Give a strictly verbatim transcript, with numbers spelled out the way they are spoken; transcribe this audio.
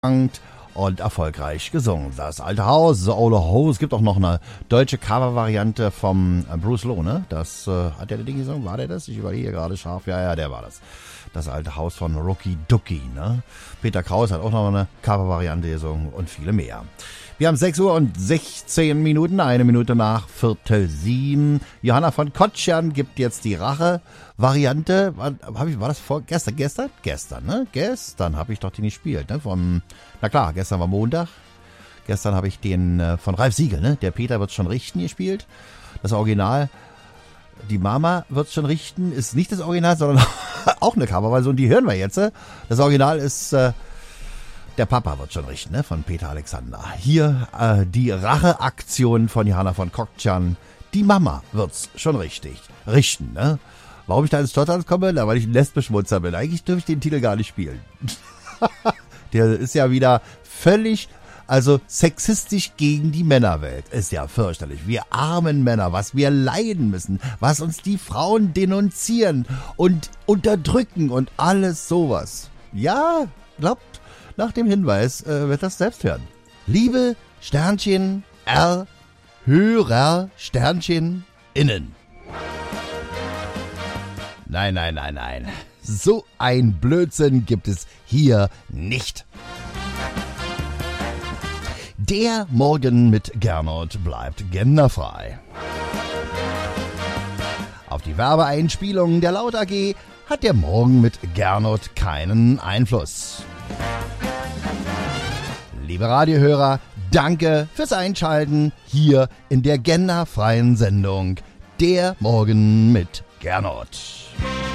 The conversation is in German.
und erfolgreich gesungen. Das alte Haus, The Old Ho. Es gibt auch noch eine deutsche Cover-Variante vom Bruce Loh, ne? Das, äh, hat der das Ding gesungen? War der das? Ich überlege gerade scharf. Ja, ja, der war das. Das alte Haus von Rookie Ducky, ne? Peter Kraus hat auch noch eine Cover-Variante gesungen und viele mehr. Wir haben sechs Uhr und sechzehn Minuten, eine Minute nach Viertel sieben. Johanna von Kotschan gibt jetzt die Rache-Variante. War, hab ich, war das vor gestern? Gestern? Gestern, ne? Gestern habe ich doch den gespielt, ne? Vom, na klar, gestern war Montag. Gestern habe ich den äh, von Ralf Siegel, ne? Der Peter wird schon richten gespielt. Das Original. Die Mama wird schon richten, ist nicht das Original, sondern auch eine Coverversion, die hören wir jetzt. Das Original ist äh, Der Papa wird schon richten, ne? Von Peter Alexander. Hier äh, die Racheaktion von Johanna von Kotschan. Die Mama wird's schon richtig richten, ne? Warum ich da ins Stottern komme? Na, weil ich ein Lesbeschmutzer bin. Eigentlich dürfte ich den Titel gar nicht spielen. Der ist ja wieder völlig... Also sexistisch gegen die Männerwelt. Ist ja fürchterlich. Wir armen Männer, was wir leiden müssen, was uns die Frauen denunzieren und unterdrücken und alles sowas. Ja, glaubt, nach dem Hinweis äh, wird das selbst hören. Liebe Sternchen R, Hörer Sternchen innen. Nein, nein, nein, nein. So ein Blödsinn gibt es hier nicht. Der Morgen mit Gernot bleibt genderfrei. Auf die Werbeeinspielungen der Laut A G hat der Morgen mit Gernot keinen Einfluss. Liebe Radiohörer, danke fürs Einschalten hier in der genderfreien Sendung Der Morgen mit Gernot.